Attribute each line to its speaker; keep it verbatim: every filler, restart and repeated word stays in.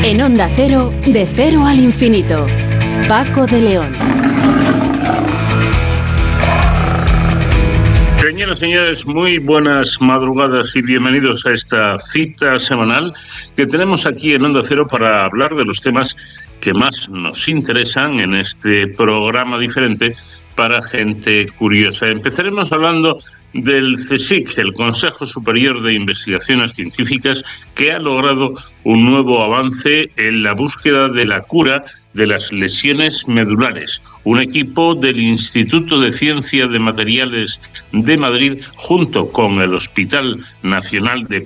Speaker 1: En Onda Cero, de cero al infinito. Paco de León.
Speaker 2: Señoras y señores, muy buenas madrugadas y bienvenidos a esta cita semanal que tenemos aquí en Onda Cero para hablar de los temas que más nos interesan en este programa diferente para gente curiosa. Empezaremos hablando del CSIC, el Consejo Superior de Investigaciones Científicas, que ha logrado un nuevo avance en la búsqueda de la cura de las lesiones medulares. Un equipo del Instituto de Ciencia de Materiales de Madrid, junto con el Hospital Nacional de